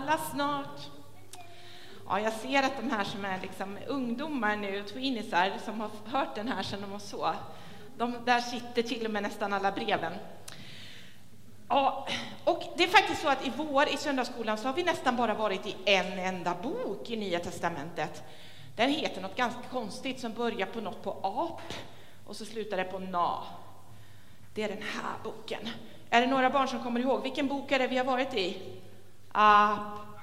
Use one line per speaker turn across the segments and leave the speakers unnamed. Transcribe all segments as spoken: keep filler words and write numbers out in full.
alla snart. Ja, jag ser att de här som är liksom ungdomar nu, twinisar, som har hört den här sedan de var så. De där sitter till och med nästan alla breven. Ja, och det är faktiskt så att i vår i söndagsskolan så har vi nästan bara varit i en enda bok i Nya testamentet. Den heter något ganska konstigt som börjar på något på ap och så slutar det på na. Det är den här boken. Är det några barn som kommer ihåg? Vilken bok är det vi har varit i? Ap.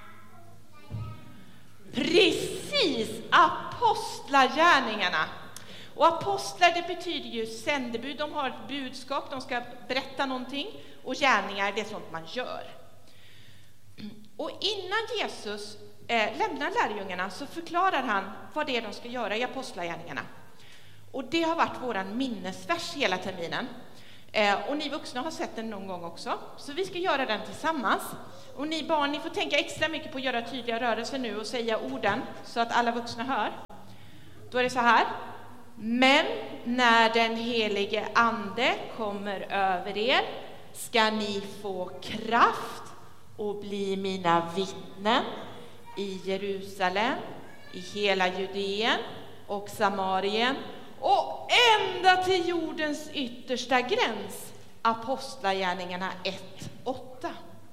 Precis, apostlagärningarna. Och apostlar, det betyder ju sändebud. De har ett budskap, de ska berätta någonting. Och gärningar, det är sånt man gör. Och innan Jesus eh, lämnar lärjungarna så förklarar han vad det är de ska göra i apostlagärningarna. Och det har varit våran minnesvers hela terminen. Eh, och ni vuxna har sett den någon gång också. Så vi ska göra den tillsammans. Och ni barn, ni får tänka extra mycket på att göra tydliga rörelser nu och säga orden så att alla vuxna hör. Då är det så här. Men när den helige ande kommer över er ska ni få kraft och bli mina vittnen i Jerusalem, i hela Judeen och Samarien och ända till jordens yttersta gräns. Apostlagärningarna ett åtta.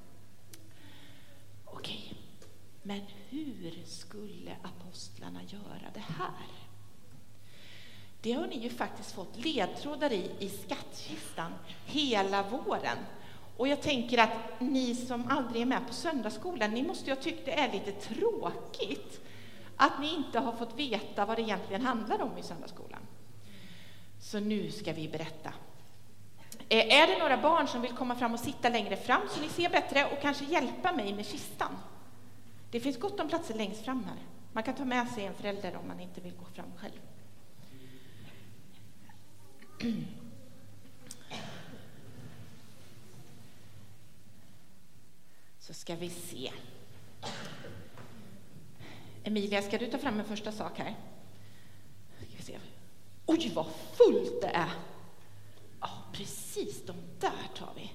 Okej, men hur skulle apostlarna göra det här? Det har ni ju faktiskt fått ledtrådar i i skattkistan hela våren. Och jag tänker att ni som aldrig är med på söndagsskolan, ni måste ju ha tyckt det är lite tråkigt att ni inte har fått veta vad det egentligen handlar om i söndagsskolan. Så nu ska vi berätta. Är det några barn som vill komma fram och sitta längre fram så ni ser bättre och kanske hjälpa mig med kistan? Det finns gott om platser längst fram här. Man kan ta med sig en förälder om man inte vill gå fram själv. Så ska vi se. Emilia, ska du ta fram en första sak här? Ska vi se. Oj, vad fullt det är! Ja, precis, de där tar vi.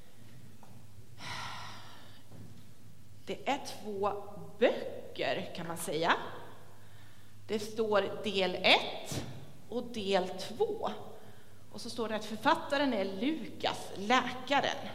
Det är två böcker kan man säga. Det står del ett och del två. Och så står det att författaren är Lukas, läkaren.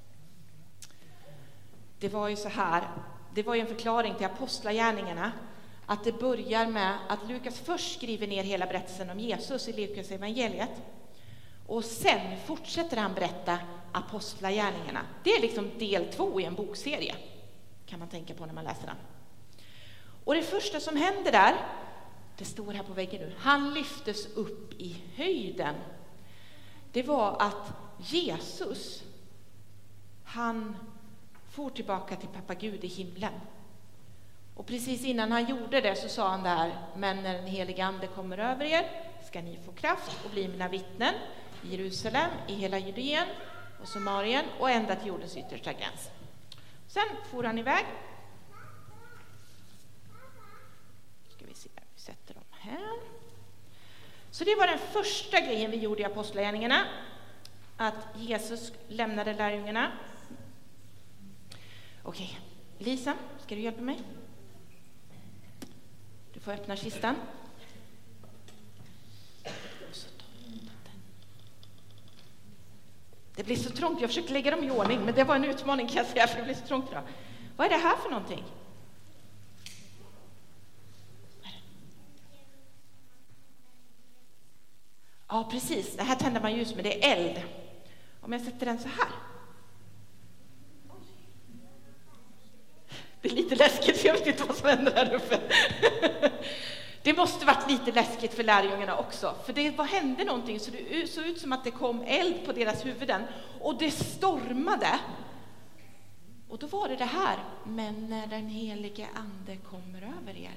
Det var ju så här, det var ju en förklaring till apostlagärningarna. Att det börjar med att Lukas först skriver ner hela berättelsen om Jesus i Lukas evangeliet. Och sen fortsätter han berätta apostlagärningarna. Det är liksom del två i en bokserie. Kan man tänka på när man läser den. Och det första som händer där, det står här på väggen nu. Han lyftes upp i höjden. Det var att Jesus, han for tillbaka till pappa Gud i himlen. Och precis innan han gjorde det så sa han där, men när den helige ande kommer över er ska ni få kraft och bli mina vittnen i Jerusalem, i hela Judeen och Samarien och ända till jordens yttersta gräns. Sen for han iväg. Ska vi se, vi sätter dem här. Så det var den första grejen vi gjorde i apostlagärningarna. Att Jesus lämnade lärjungarna. Okej, Lisa, ska du hjälpa mig? Du får öppna kistan. Det blir så trångt, jag försökte lägga dem i ordning, men det var en utmaning kan jag säga, för det blir så trångt idag. Vad är det här för någonting? Ja, precis. Det här tänder man ljus med, det är eld. Om jag sätter den så här. Det är lite läskigt, för jag vet inte vad som händer här uppe. Det måste varit lite läskigt för lärjungarna också. För det vad hände någonting så det såg ut som att det kom eld på deras huvuden. Och det stormade. Och då var det det här. Men när den helige ande kommer över er.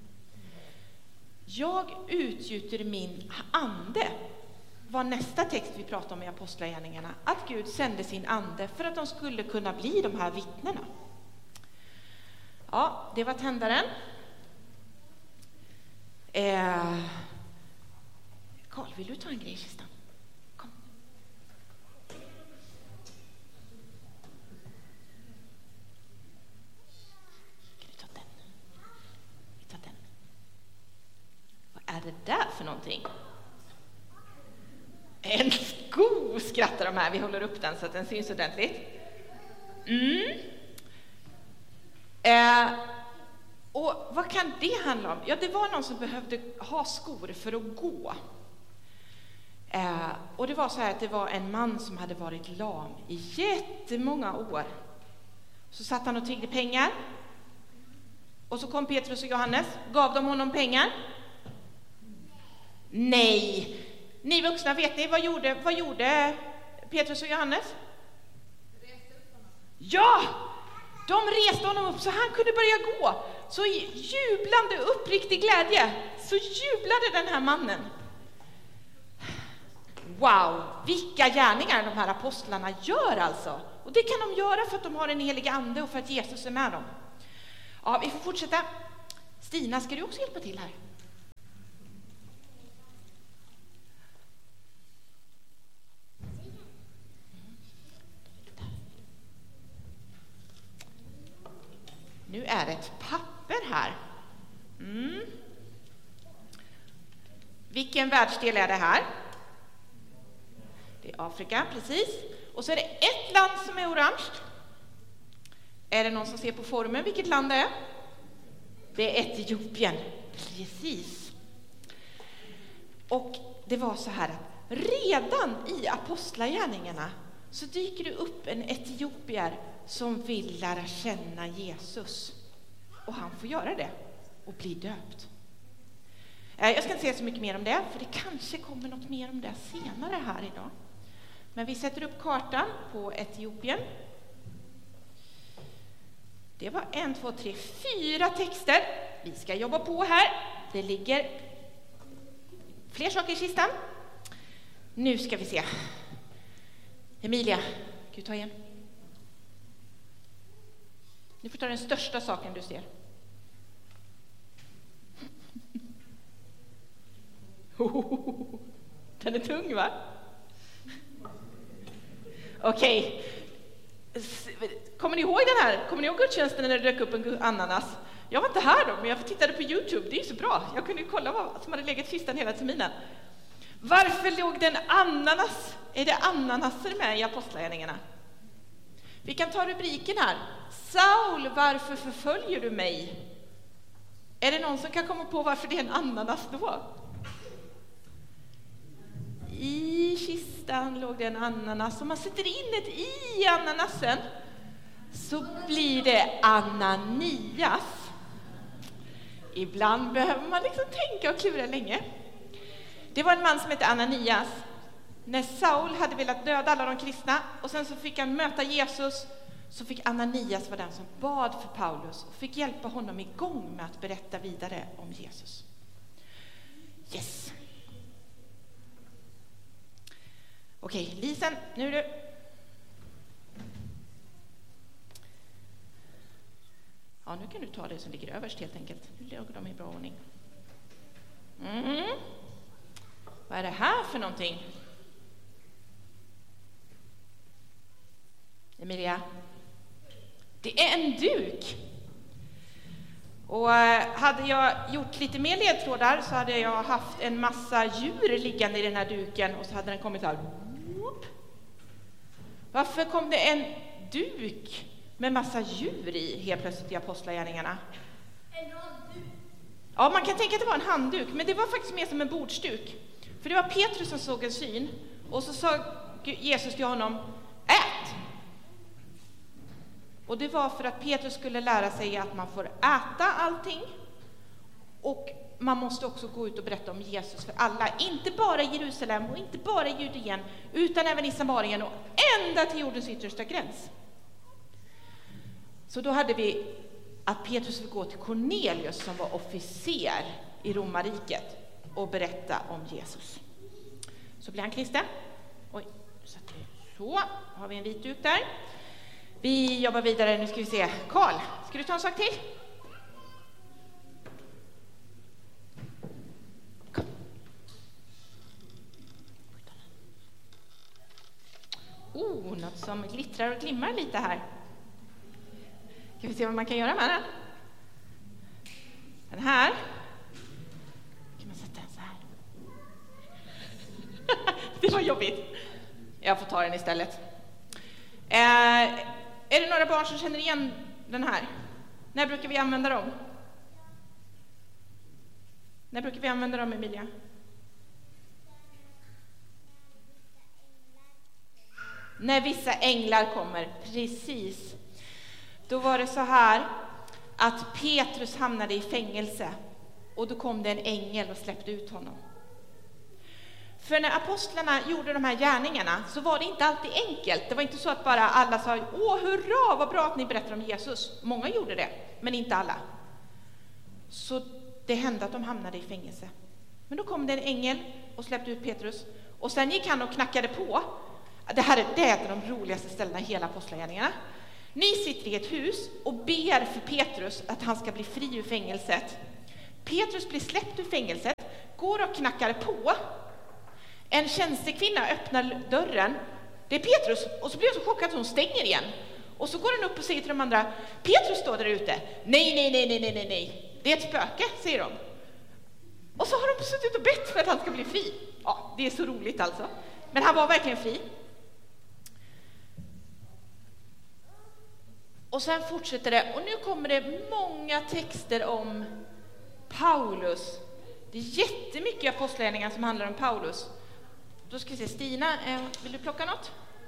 Jag utgjuter min ande. Var nästa text vi pratar om i apostlagärningarna. Att Gud sände sin ande för att de skulle kunna bli de här vittnena. Ja, det var tändaren. Eh, Carl, vill du ta en grej i kistan? Kom. för någonting? En sko, skrattar de här. Vi håller upp den så att den syns ordentligt. Mm. Eh, och vad kan det handla om? Ja, det var någon som behövde ha skor för att gå. Eh, och det var så här att det var en man som hade varit lam i jättemånga år. Så satt han och tiggde pengar. Och så kom Petrus och Johannes. Gav de honom pengar? Nej. Ni vuxna, vet ni, vad gjorde, vad gjorde Petrus och Johannes? Ja! De reste honom upp så han kunde börja gå. Så i jublande, uppriktig glädje så jublade den här mannen. Wow, vilka gärningar de här apostlarna gör alltså. Och det kan de göra för att de har en helig ande och för att Jesus är med dem. Ja, vi får fortsätta. Stina, ska du också hjälpa till här? Nu är det ett papper här. Mm. Vilken världsdel är det här? Det är Afrika, precis. Och så är det ett land som är orange. Är det någon som ser på formen vilket land det är? Det är Etiopien, precis. Och det var så här att redan i apostlagärningarna så dyker det upp en etiopier som vill lära känna Jesus. Och han får göra det och bli döpt. Jag ska inte säga så mycket mer om det, för det kanske kommer något mer om det senare här idag. Men vi sätter upp kartan på Etiopien. Det var en, två, tre, fyra texter. Vi ska jobba på här. Det ligger fler saker i kistan. Nu ska vi se. Emilia, kan du ta igen? Nu får ta den största saken du ser. Den är tung, va? Okej. Kommer ni ihåg den här? Kommer ni ihåg gudstjänsten när det dök upp en ananas? Jag var inte här då, men jag tittade på YouTube. Det är så bra. Jag kunde ju kolla vad som hade legat kistan hela terminen. Varför låg det en ananas? Är det ananaser med i apostlagärningarna? Vi kan ta rubriken här. Saul, varför förföljer du mig? Är det någon som kan komma på varför det är en ananas då? I kistan låg det en ananas. Om man sätter in ett i ananasen så blir det Ananias. Ibland behöver man liksom tänka och klura länge. Det var en man som hette Ananias. När Saul hade velat döda alla de kristna och sen så fick han möta Jesus, så fick Ananias vara den som bad för Paulus och fick hjälpa honom igång med att berätta vidare om Jesus. Yes. Okej, Lisen, nu är du. Ja, nu kan du ta det som ligger överst helt enkelt. Nu ligger de i bra ordning. Mm. Vad är det här för någonting? Emilia? Det är en duk. Och hade jag gjort lite mer ledtrådar så hade jag haft en massa djur liggande i den här duken och så hade den kommit så här. Varför kom det en duk med massa djur i helt plötsligt i apostlagärningarna? En handduk. Ja, man kan tänka att det var en handduk, men det var faktiskt mer som en bordsduk. För det var Petrus som såg en syn och så sa Jesus till honom, ät! Och det var för att Petrus skulle lära sig att man får äta allting och man måste också gå ut och berätta om Jesus för alla. Inte bara i Jerusalem och inte bara i Judeen utan även i Samarien och ända till jordens yttersta gräns. Så då hade vi att Petrus fick gå till Cornelius som var officer i romarriket och berätta om Jesus. Så blir han kristen. Oj, så, så har vi en vit duk där. Vi jobbar vidare, nu ska vi se. Karl, ska du ta en sak till? Kom. Oh, något som glittrar och glimmar lite här. Ska vi se vad man kan göra med den? Den här. Kan man sätta den så här. Vad jobbigt. Jag får ta den istället. Eh, är det några barn som känner igen den här? När brukar vi använda dem? När brukar vi använda dem, Emilia? När vissa änglar kommer. Precis. Då var det så här att Petrus hamnade i fängelse. Och då kom det en ängel och släppte ut honom. För när apostlarna gjorde de här gärningarna så var det inte alltid enkelt. Det var inte så att bara alla sa, åh hurra, vad bra att ni berättar om Jesus. Många gjorde det, men inte alla. Så det hände att de hamnade i fängelse. Men då kom det en ängel och släppte ut Petrus. Och sen gick han och knackade på. Det här är, det är ett av de roligaste ställena i hela apostlagärningarna. Ni sitter i ett hus och ber för Petrus att han ska bli fri ur fängelset. Petrus blir släppt ur fängelset, går och knackar på. En tjänstekvinna öppnar dörren. Det är Petrus. Och så blir hon så chockad att hon stänger igen. Och så går hon upp och säger till de andra, Petrus står där ute. Nej, nej, nej, nej, nej, nej, nej. Det är ett spöke, säger de. Och så har de suttit och bett för att han ska bli fri. Ja, det är så roligt alltså. Men han var verkligen fri. Och sen fortsätter det. Och nu kommer det många texter om Paulus. Det är jättemycket apostlagärningar som handlar om Paulus. Då ska vi se, Stina, vill du plocka något?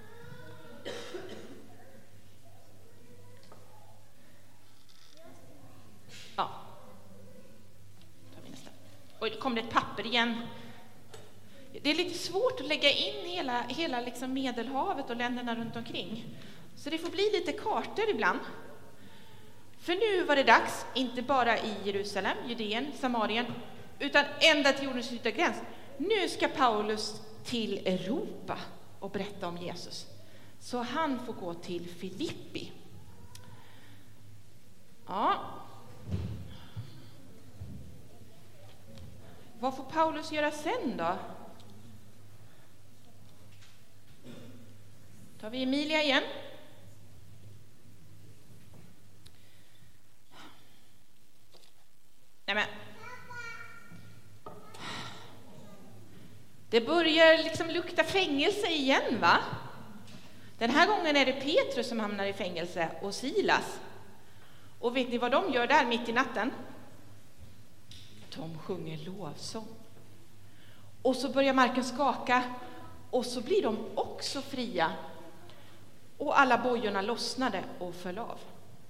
Ja. Tar vi nästa. Oj, det kom det ett papper igen. Det är lite svårt att lägga in hela, hela liksom Medelhavet och länderna runt omkring. Så det får bli lite kartor ibland. För nu var det dags, inte bara i Jerusalem, Judeen, Samarien, utan ända till jordens yttersta gräns. Nu ska Paulus till Europa och berätta om Jesus. Så han får gå till Filippi. Ja. Vad får Paulus göra sen då? Tar vi Emilia igen. Nej men. Det börjar liksom lukta fängelse igen, va? Den här gången är det Petrus som hamnar i fängelse och Silas. Och vet ni vad de gör där mitt i natten? De sjunger lovsång. Och så börjar marken skaka och så blir de också fria. Och alla bojorna lossnade och föll av.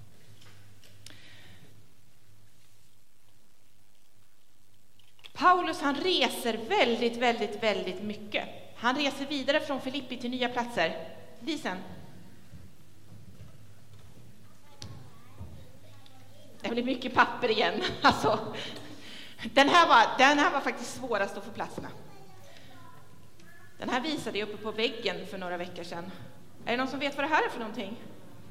Paulus, han reser väldigt, väldigt, väldigt mycket. Han reser vidare från Filippi till nya platser. Lisen. Det blir mycket papper igen. Alltså, den, här var, den här var faktiskt svårast att få platserna. Den här visade jag uppe på väggen för några veckor sedan. Är det någon som vet vad det här är för någonting?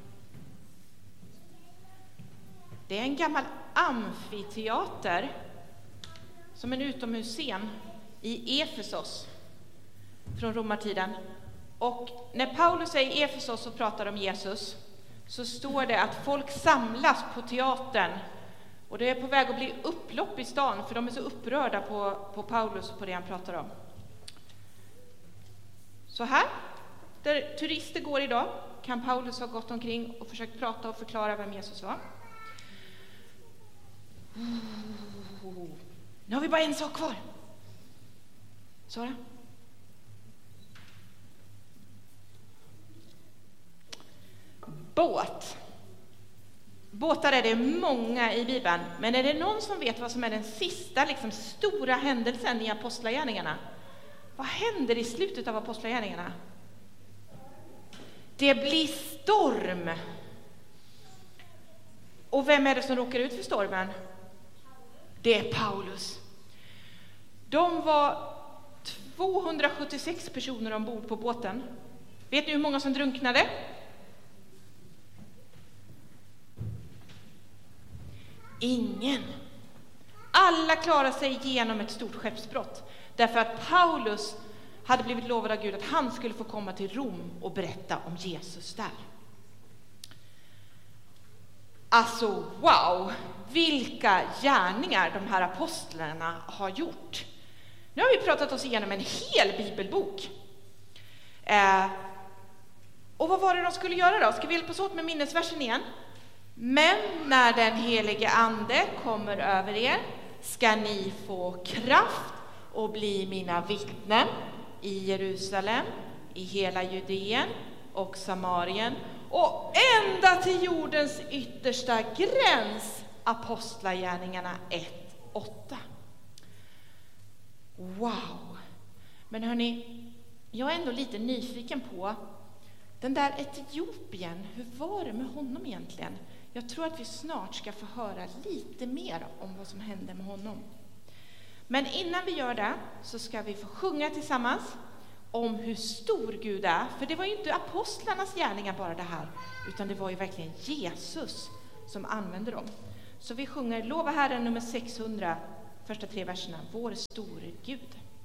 Det är en gammal amfiteater som en utomhusscen i Efesos från romartiden. Och när Paulus är i Efesos och pratar om Jesus så står det att folk samlas på teatern. Och det är på väg att bli upplopp i stan för de är så upprörda på, på Paulus och på det han pratar om. Så här, där turister går idag, kan Paulus ha gått omkring och försökt prata och förklara vem Jesus var. Nu har vi bara en sak kvar. Sara? Båt. Båtar är det många i Bibeln. Men är det någon som vet vad som är den sista liksom, stora händelsen i apostlagärningarna? Vad händer i slutet av apostlagärningarna? Det blir storm. Och vem är det som råkar ut för stormen? Det är Paulus. De var tvåhundrasjuttiosex personer ombord på båten. Vet ni hur många som drunknade? Ingen. Alla klarade sig igenom ett stort skeppsbrott. Därför att Paulus hade blivit lovad av Gud att han skulle få komma till Rom och berätta om Jesus där. Alltså, wow! Vilka gärningar de här apostlarna har gjort. Nu har vi pratat oss igenom en hel bibelbok. Eh, och vad var det de skulle göra då? Ska vi hjälpas åt med minnesversen igen? Men när den helige ande kommer över er ska ni få kraft och bli mina vittnen i Jerusalem, i hela Judeen och Samarien och ända till jordens yttersta gräns. Apostlagärningarna ett åtta. Wow! Men hörni, jag är ändå lite nyfiken på den där Etiopien. Hur var det med honom egentligen? Jag tror att vi snart ska få höra lite mer om vad som hände med honom. Men innan vi gör det så ska vi få sjunga tillsammans om hur stor Gud är. För det var ju inte apostlarnas gärningar bara det här, utan det var ju verkligen Jesus som använde dem. Så vi sjunger Lova Herren nummer sexhundra, första tre verserna, Vår store Gud.